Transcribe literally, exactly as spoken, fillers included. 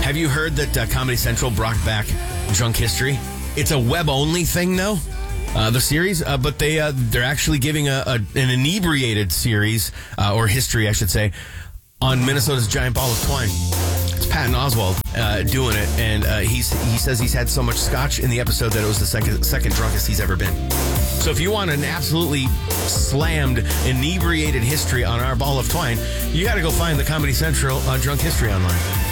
Have you heard that uh, Comedy Central brought back Drunk History? It's a web-only thing now, uh, the series, uh, but they, uh, they're actually giving a, a an inebriated series, uh, or history, I should say, on Minnesota's giant ball of twine. It's Patton Oswalt uh, doing it, and uh, he's he says he's had so much scotch in the episode that it was the second second drunkest he's ever been. So if you want an absolutely slammed, inebriated history on our ball of twine, you got to go find the Comedy Central uh, Drunk History online.